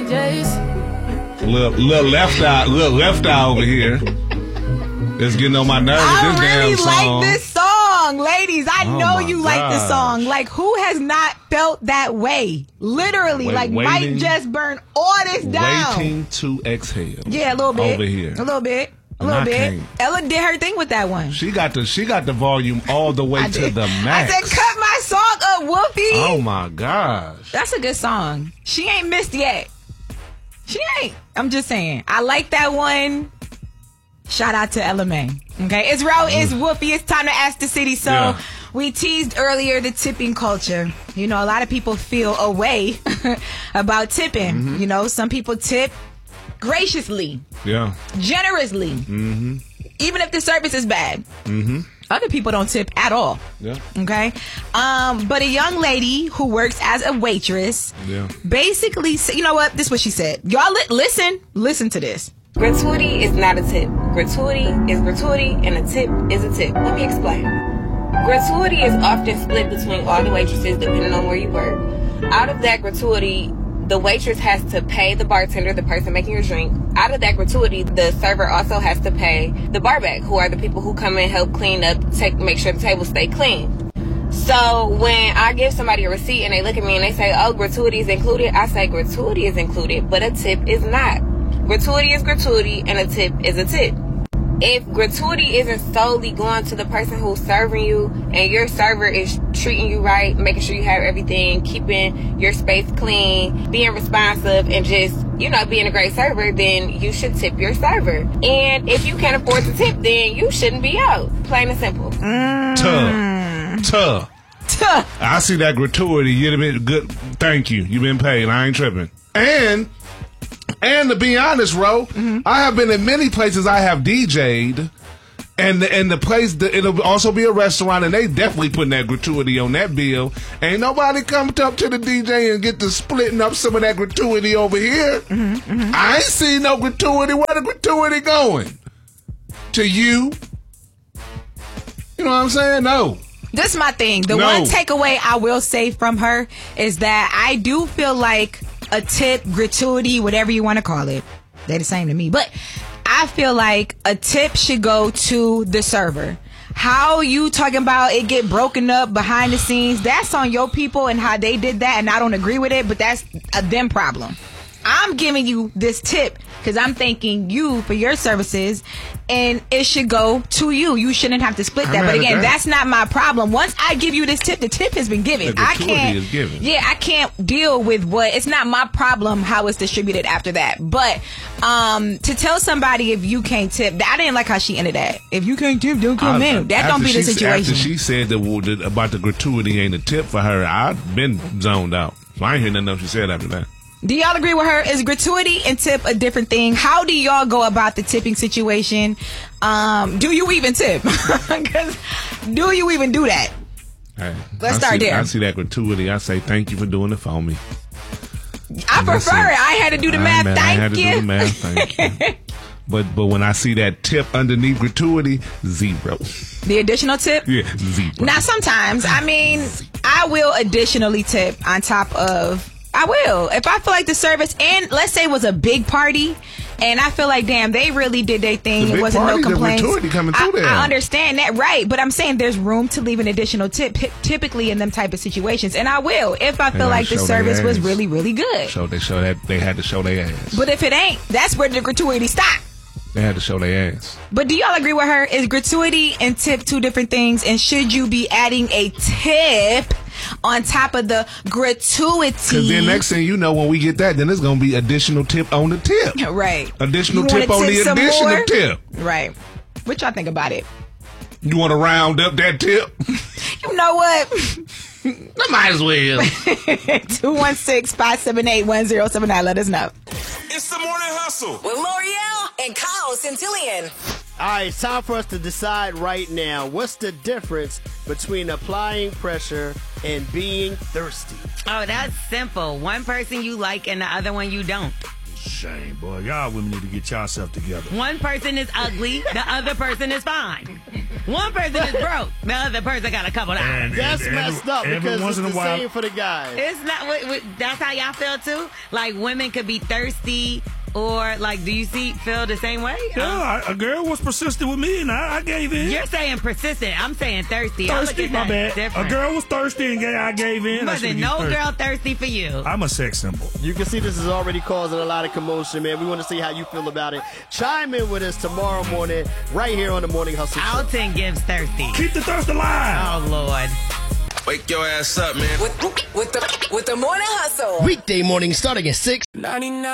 DJs. Little left eye over here. It's getting on my nerves. I this really damn song. like this song, ladies. I know you like this gosh. song. Like, who has not felt that way? Literally, Mike just burned all this down. Waiting to exhale. Yeah, a little bit. Over here. A little bit. A little I bit. can't. Ella did her thing with that one. She got the volume all the way to the max. I said, cut my song up, Whoopi. Oh my gosh. That's a good song. She ain't missed yet. She ain't. I'm just saying. I like that one. Shout out to Ella Mai. Okay, it's Whoopi. It's time to ask the city. So we teased earlier the tipping culture. You know, a lot of people feel a way about tipping. Mm-hmm. You know, some people tip graciously, generously, even if the service is bad. Mm-hmm. Other people don't tip at all. Yeah. Okay. But a young lady who works as a waitress, basically, you know what? This is what she said. Y'all listen to this. Gratuity is not a tip. Gratuity is gratuity, and a tip is a tip. Let me explain. Gratuity is often split between all the waitresses depending on where you work. Out of that gratuity, the waitress has to pay the bartender, the person making your drink. Out of that gratuity, the server also has to pay the barback, who are the people who come and help clean up, make sure the tables stay clean. So when I give somebody a receipt and they look at me and they say, oh, gratuity is included, I say gratuity is included, but a tip is not. Gratuity is gratuity, and a tip is a tip. If gratuity isn't solely going to the person who's serving you, and your server is treating you right, making sure you have everything, keeping your space clean, being responsive, and just, you know, being a great server, then you should tip your server. And if you can't afford to tip, then you shouldn't be out. Plain and simple. Tuh. I see that gratuity. You've been good. Thank you. You've been paid. I ain't tripping. And to be honest, Ro, I have been in many places I have DJ'd, and the place, it'll also be a restaurant, and they definitely putting that gratuity on that bill. Ain't nobody coming up to the DJ and get to splitting up some of that gratuity over here. I ain't seen no gratuity. Where the gratuity going? To you? You know what I'm saying? No. This is my thing. The one takeaway I will say from her is that I do feel like a tip, gratuity, whatever you want to call it, they're the same to me. But I feel like a tip should go to the server. How you talking about it get broken up behind the scenes, that's on your people and how they did that, and I don't agree with it, but that's a them problem. I'm giving you this tip because I'm thanking you for your services, and it should go to you. You shouldn't have to split that. But again, that's not my problem. Once I give you this tip, the tip has been given. I can't deal with it's not my problem how it's distributed after that. But to tell somebody if you can't tip, I didn't like how she ended that. If you can't tip, don't come in. That don't be the situation. After she said that about the gratuity ain't a tip for her, I've been zoned out. So I ain't hear nothing else she said after that. Do y'all agree with her? Is gratuity and tip a different thing? How do y'all go about the tipping situation? Do you even tip? Do you even do that? Hey, Let's start there. I see that gratuity. I say thank you for doing it for me. I prefer it. I had to do the math. I had to do the math. Thank you. But when I see that tip underneath gratuity, 0. The additional tip? Yeah, 0. Now, sometimes, I will additionally tip on top of... I will. If I feel like the service, and let's say it was a big party, and I feel like, damn, they really did their thing. It wasn't no complaints. I understand that, right? But I'm saying there's room to leave an additional tip, typically in them type of situations, and I will if I feel like the service was really, really good. They had to show their ass. But if it ain't, that's where the gratuity stop. They had to show their ass. But do y'all agree with her? Is gratuity and tip two different things? And should you be adding a tip on top of the gratuity? Because then next thing you know, when we get that, then there's going to be additional tip on the tip. Right. Additional tip on the additional tip. Right. What y'all think about it? You want to round up that tip? You know what? I might as well. 216-578-1079. Let us know. It's the Morning Hustle with L'Oreal and Kyle Centillion. All right, it's time for us to decide right now. What's the difference between applying pressure and being thirsty? Oh, that's simple. One person you like and the other one you don't. Shame, boy. Y'all women need to get yourself together. One person is ugly, the other person is fine. One person is broke. The other person got a couple dollars. That's messed up because it's the same for the guys. It's not. That's how y'all feel too. Like women could be thirsty, or like, do you feel the same way? Yeah, a girl was persistent with me, and I gave in. You're saying persistent. I'm saying thirsty. Thirsty, my bad. Different. A girl was thirsty, and I gave in. Wasn't no girl thirsty for you. I'm a sex symbol. You can see this is already causing a lot of commotion, man. We want to see how you feel about it. Chime in with us tomorrow morning, right here on the Morning Hustle Show. Alton gives thirsty. Keep the thirst alive. Oh Lord. Wake your ass up, man. With the Morning Hustle. Weekday morning starting at 6. 99.